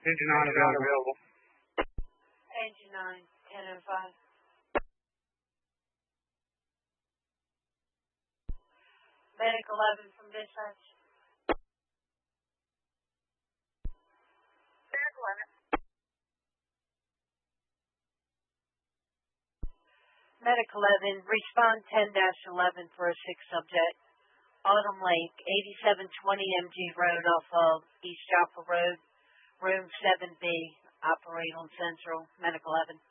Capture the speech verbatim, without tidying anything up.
Engine nine available. Engine nine, ten oh five. Medic eleven from dispatch. Medic eleven. Medic eleven, respond ten dash eleven for a sick subject. Autumn Lake, eighty-seven twenty M G Road off of East Joppa Road, room seven B, operate on Central, Medic eleven.